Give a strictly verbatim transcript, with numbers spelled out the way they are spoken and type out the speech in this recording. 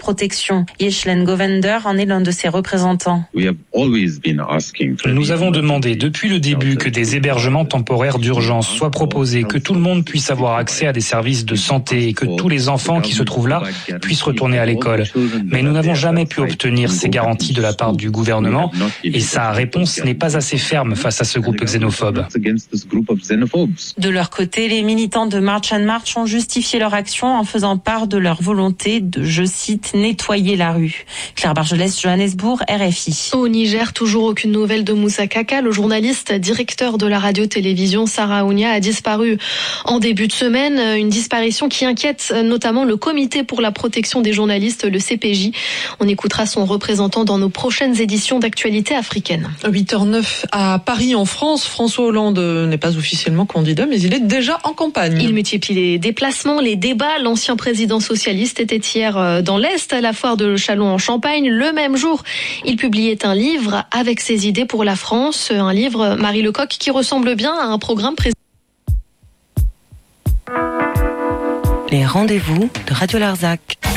protection. Yeshlen Govender en est l'un de ses représentants. Nous avons demandé depuis le début que des hébergements temporaires d'urgence soient proposés, que tout le monde puisse avoir accès à des services de santé et que tous les enfants qui se trouvent là puissent retourner à l'école. Mais nous n'avons jamais pu obtenir ces garanties de la part du gouvernement et sa réponse n'est pas assez ferme face à ce groupe xénophobe. De leur côté, les militants de March and March ont justifié leur action en faisant part de leur volonté de, je cite, nettoyer la rue. Claire Bargelès, Johannesburg, R F I. Au Niger, toujours aucune nouvelle de Moussa Kaka. Le journaliste directeur de la radio-télévision Sarah Ounia a disparu en début de semaine. Une disparition qui inquiète notamment le Comité pour la protection des journalistes, le C P J. On écoutera son représentant dans nos prochaines éditions d'Actualité africaine. huit heures neuf à Paris, en France. François Hollande n'est pas officiellement candidat, mais il est déjà en campagne. Il multiplie les déplacements, les débats. L'ancien président socialiste était hier dans l'Est, à la foire de Châlons en Champagne. Le même jour, il publiait un livre avec ses idées pour la France. Un livre, Marie Lecoq, qui ressemble bien à un programme présidentiel. Les rendez-vous de Radio Larzac.